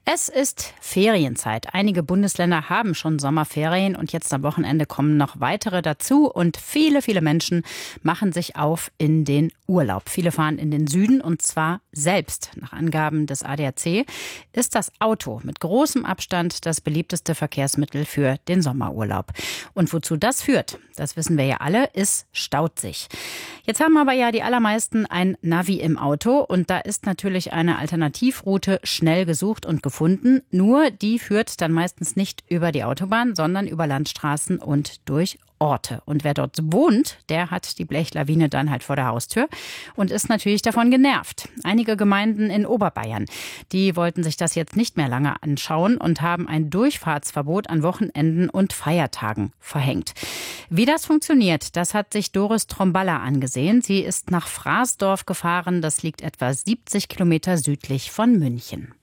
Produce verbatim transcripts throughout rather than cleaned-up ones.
Es ist Ferienzeit. Einige Bundesländer haben schon Sommerferien und jetzt am Wochenende kommen noch weitere dazu. Und viele, viele Menschen machen sich auf in den Urlaub. Viele fahren in den Süden und zwar selbst. Nach Angaben des A D A C ist das Auto mit großem Abstand das beliebteste Verkehrsmittel für den Sommerurlaub. Und wozu das führt, das wissen wir ja alle, es staut sich. Jetzt haben aber ja die allermeisten ein Navi im Auto und da ist natürlich eine Alternativroute schnell gesucht und gefunden. Nur die führt dann meistens nicht über die Autobahn, sondern über Landstraßen und durch Orte. Und wer dort wohnt, der hat die Blechlawine dann halt vor der Haustür und ist natürlich davon genervt. Einige Gemeinden in Oberbayern, die wollten sich das jetzt nicht mehr lange anschauen und haben ein Durchfahrtsverbot an Wochenenden und Feiertagen verhängt. Wie das funktioniert, das hat sich Doris Tromballa angesehen. Sie ist nach Fraßdorf gefahren. Das liegt etwa siebzig Kilometer südlich von München.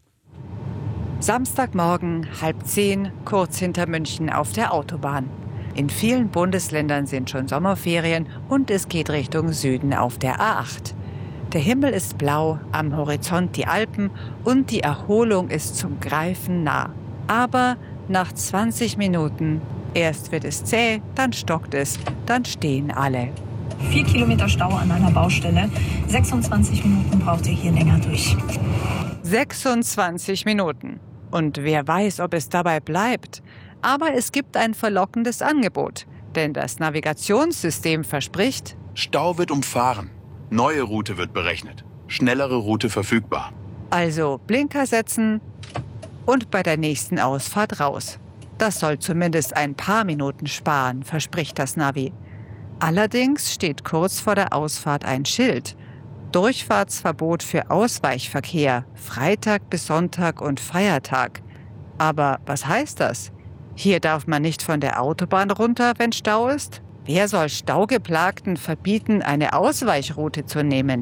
Samstagmorgen, halb zehn, kurz hinter München auf der Autobahn. In vielen Bundesländern sind schon Sommerferien und es geht Richtung Süden auf der A acht. Der Himmel ist blau, am Horizont die Alpen und die Erholung ist zum Greifen nah. Aber nach zwanzig Minuten, erst wird es zäh, dann stockt es, dann stehen alle. Vier Kilometer Stau an einer Baustelle, sechsundzwanzig Minuten braucht ihr hier länger durch. sechsundzwanzig Minuten. Und wer weiß, ob es dabei bleibt. Aber es gibt ein verlockendes Angebot, denn das Navigationssystem verspricht: Stau wird umfahren, neue Route wird berechnet, schnellere Route verfügbar. Also Blinker setzen und bei der nächsten Ausfahrt raus. Das soll zumindest ein paar Minuten sparen, verspricht das Navi. Allerdings steht kurz vor der Ausfahrt ein Schild: Durchfahrtsverbot für Ausweichverkehr, Freitag bis Sonntag und Feiertag. Aber was heißt das? Hier darf man nicht von der Autobahn runter, wenn Stau ist? Wer soll Staugeplagten verbieten, eine Ausweichroute zu nehmen?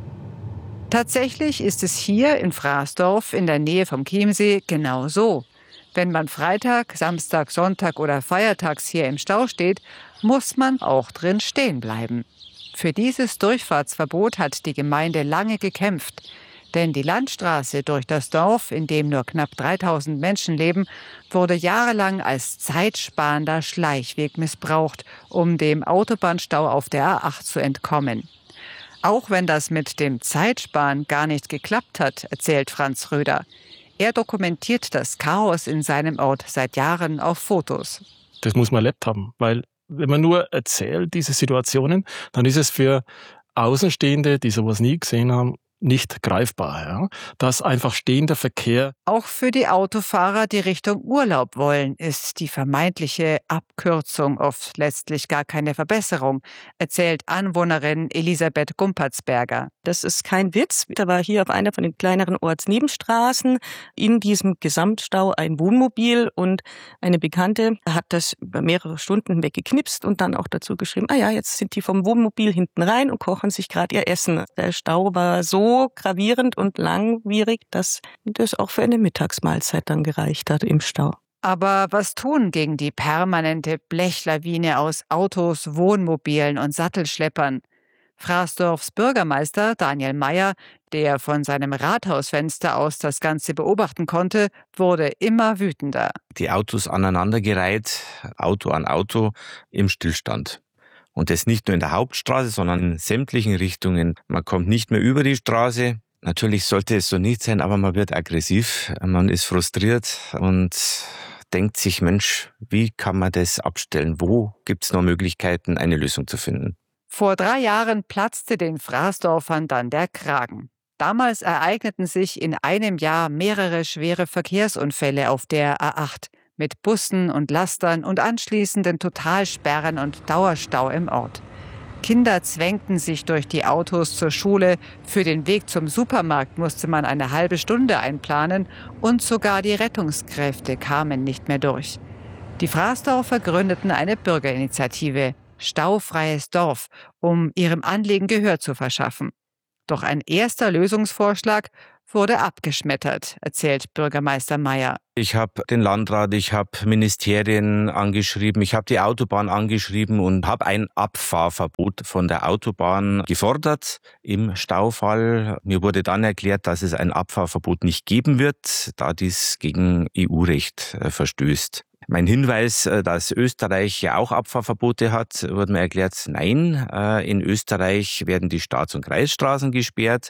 Tatsächlich ist es hier in Fraßdorf in der Nähe vom Chiemsee genau so. Wenn man Freitag, Samstag, Sonntag oder feiertags hier im Stau steht, muss man auch drin stehen bleiben. Für dieses Durchfahrtsverbot hat die Gemeinde lange gekämpft. Denn die Landstraße durch das Dorf, in dem nur knapp dreitausend Menschen leben, wurde jahrelang als zeitsparender Schleichweg missbraucht, um dem Autobahnstau auf der A acht zu entkommen. Auch wenn das mit dem Zeitsparen gar nicht geklappt hat, erzählt Franz Röder. Er dokumentiert das Chaos in seinem Ort seit Jahren auf Fotos. Das muss man erlebt haben, weil wenn man nur erzählt, diese Situationen, dann ist es für Außenstehende, die sowas nie gesehen haben, nicht greifbar, ja? Dass einfach stehender Verkehr. Auch für die Autofahrer, die Richtung Urlaub wollen, ist die vermeintliche Abkürzung oft letztlich gar keine Verbesserung, erzählt Anwohnerin Elisabeth Gumpertsberger. Das ist kein Witz. Da war hier auf einer von den kleineren Ortsnebenstraßen in diesem Gesamtstau ein Wohnmobil und eine Bekannte hat das über mehrere Stunden hinweg geknipst und dann auch dazu geschrieben, ah ja, jetzt sind die vom Wohnmobil hinten rein und kochen sich gerade ihr Essen. Der Stau war so gravierend und langwierig, dass das auch für eine Mittagsmahlzeit dann gereicht hat im Stau. Aber was tun gegen die permanente Blechlawine aus Autos, Wohnmobilen und Sattelschleppern? Fraßdorfs Bürgermeister Daniel Meyer, der von seinem Rathausfenster aus das Ganze beobachten konnte, wurde immer wütender. Die Autos aneinandergereiht, Auto an Auto im Stillstand. Und das nicht nur in der Hauptstraße, sondern in sämtlichen Richtungen. Man kommt nicht mehr über die Straße. Natürlich sollte es so nicht sein, aber man wird aggressiv, man ist frustriert und denkt sich, Mensch, wie kann man das abstellen? Wo gibt es noch Möglichkeiten, eine Lösung zu finden? Vor drei Jahren platzte den Fraßdorfern dann der Kragen. Damals ereigneten sich in einem Jahr mehrere schwere Verkehrsunfälle auf der A acht. Mit Bussen und Lastern und anschließenden Totalsperren und Dauerstau im Ort. Kinder zwängten sich durch die Autos zur Schule, für den Weg zum Supermarkt musste man eine halbe Stunde einplanen und sogar die Rettungskräfte kamen nicht mehr durch. Die Fraßdorfer gründeten eine Bürgerinitiative, Staufreies Dorf, um ihrem Anliegen Gehör zu verschaffen. Doch ein erster Lösungsvorschlag: wurde abgeschmettert, erzählt Bürgermeister Meyer. Ich habe den Landrat, ich habe Ministerien angeschrieben, ich habe die Autobahn angeschrieben und habe ein Abfahrverbot von der Autobahn gefordert im Staufall. Mir wurde dann erklärt, dass es ein Abfahrverbot nicht geben wird, da dies gegen E U-Recht verstößt. Mein Hinweis, dass Österreich ja auch Abfahrverbote hat, wurde mir erklärt, nein, in Österreich werden die Staats- und Kreisstraßen gesperrt.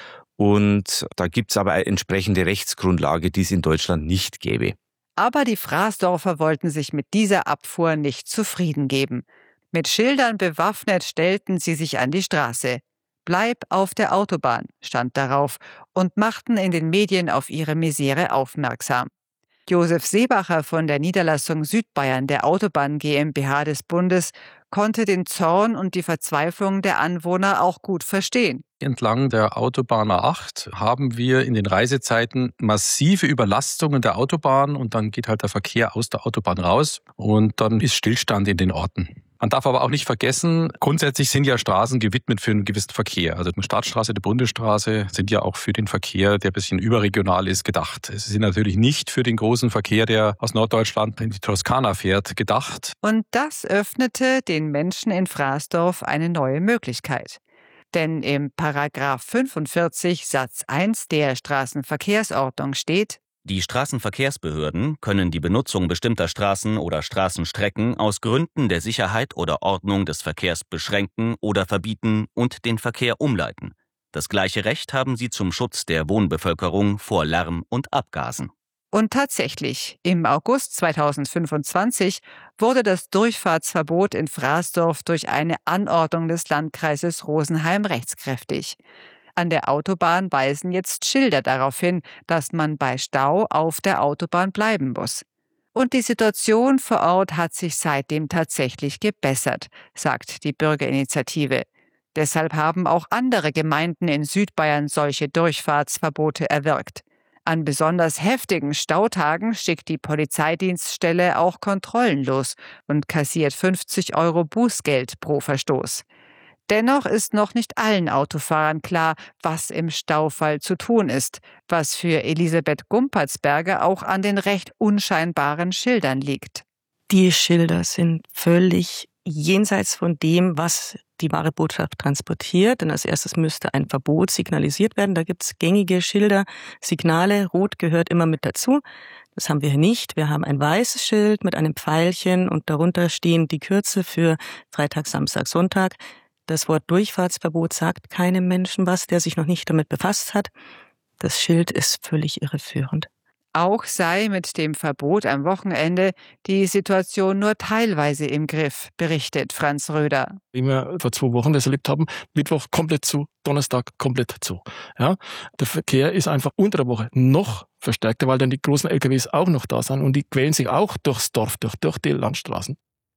Und da gibt es aber eine entsprechende Rechtsgrundlage, die es in Deutschland nicht gäbe. Aber die Fraßdorfer wollten sich mit dieser Abfuhr nicht zufrieden geben. Mit Schildern bewaffnet stellten sie sich an die Straße. Bleib auf der Autobahn, stand darauf, und machten in den Medien auf ihre Misere aufmerksam. Josef Seebacher von der Niederlassung Südbayern der Autobahn GmbH des Bundes konnte den Zorn und die Verzweiflung der Anwohner auch gut verstehen. Entlang der Autobahn A acht haben wir in den Reisezeiten massive Überlastungen der Autobahn und dann geht halt der Verkehr aus der Autobahn raus und dann ist Stillstand in den Orten. Man darf aber auch nicht vergessen, grundsätzlich sind ja Straßen gewidmet für einen gewissen Verkehr. Also die Staatsstraße, die Bundesstraße sind ja auch für den Verkehr, der ein bisschen überregional ist, gedacht. Sie sind natürlich nicht für den großen Verkehr, der aus Norddeutschland in die Toskana fährt, gedacht. Und das öffnete den Menschen in Fraßdorf eine neue Möglichkeit. Denn im Paragraph fünfundvierzig Satz eins der Straßenverkehrsordnung steht: Die Straßenverkehrsbehörden können die Benutzung bestimmter Straßen oder Straßenstrecken aus Gründen der Sicherheit oder Ordnung des Verkehrs beschränken oder verbieten und den Verkehr umleiten. Das gleiche Recht haben sie zum Schutz der Wohnbevölkerung vor Lärm und Abgasen. Und tatsächlich, im August zweitausendfünfundzwanzig wurde das Durchfahrtsverbot in Fraßdorf durch eine Anordnung des Landkreises Rosenheim rechtskräftig. An der Autobahn weisen jetzt Schilder darauf hin, dass man bei Stau auf der Autobahn bleiben muss. Und die Situation vor Ort hat sich seitdem tatsächlich gebessert, sagt die Bürgerinitiative. Deshalb haben auch andere Gemeinden in Südbayern solche Durchfahrtsverbote erwirkt. An besonders heftigen Stautagen schickt die Polizeidienststelle auch Kontrollen los und kassiert fünfzig Euro Bußgeld pro Verstoß. Dennoch ist noch nicht allen Autofahrern klar, was im Staufall zu tun ist, was für Elisabeth Gumpertsberger auch an den recht unscheinbaren Schildern liegt. Die Schilder sind völlig jenseits von dem, was die wahre Botschaft transportiert. Denn als erstes müsste ein Verbot signalisiert werden. Da gibt es gängige Schilder, Signale, Rot gehört immer mit dazu. Das haben wir hier nicht. Wir haben ein weißes Schild mit einem Pfeilchen und darunter stehen die Kürzel für Freitag, Samstag, Sonntag. Das Wort Durchfahrtsverbot sagt keinem Menschen was, der sich noch nicht damit befasst hat. Das Schild ist völlig irreführend. Auch sei mit dem Verbot am Wochenende die Situation nur teilweise im Griff, berichtet Franz Röder. Wie wir vor zwei Wochen das erlebt haben, Mittwoch komplett zu, Donnerstag komplett zu. Ja, der Verkehr ist einfach unter der Woche noch verstärkter, weil dann die großen L K Ws auch noch da sind und die quälen sich auch durchs Dorf, durch, durch die Landstraßen.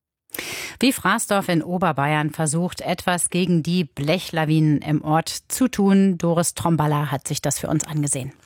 Wie Fraßdorf in Oberbayern versucht, etwas gegen die Blechlawinen im Ort zu tun. Doris Tromballa hat sich das für uns angesehen.